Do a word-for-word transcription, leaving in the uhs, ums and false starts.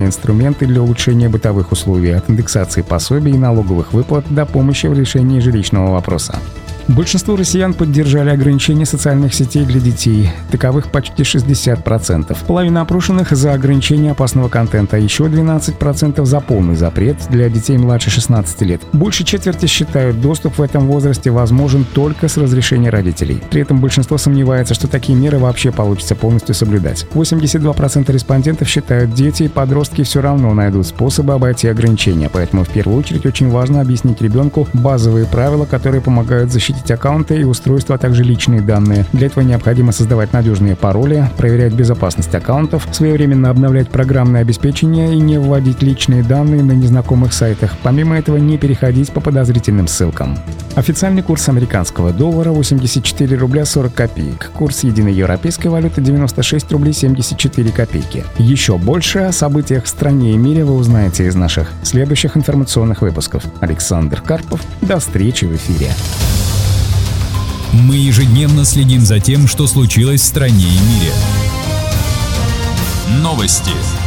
инструменты для улучшения бытовых условий, от индексации пособий и налоговых выплат до помощи в решении жилищного вопроса. Большинство россиян поддержали ограничения социальных сетей для детей. Таковых почти шестьдесят процентов. Половина опрошенных за ограничение опасного контента, а еще двенадцать процентов за полный запрет для детей младше шестнадцати лет. Больше четверти считают, доступ в этом возрасте возможен только с разрешения родителей. При этом большинство сомневается, что такие меры вообще получится полностью соблюдать. восемьдесят два процента респондентов считают, дети и подростки все равно найдут способы обойти ограничения, поэтому в первую очередь очень важно объяснить ребенку базовые правила, которые помогают защитить аккаунты и устройства, а также личные данные. Для этого необходимо создавать надежные пароли, проверять безопасность аккаунтов, своевременно обновлять программное обеспечение и не вводить личные данные на незнакомых сайтах. Помимо этого, не переходить по подозрительным ссылкам. Официальный курс американского доллара восемьдесят четыре рубля сорок копеек. Курс единой европейской валюты девяносто шесть рублей семьдесят четыре копейки. Еще больше о событиях в стране и мире вы узнаете из наших следующих информационных выпусков. Александр Карпов. До встречи в эфире. Мы ежедневно следим за тем, что случилось в стране и мире. Новости.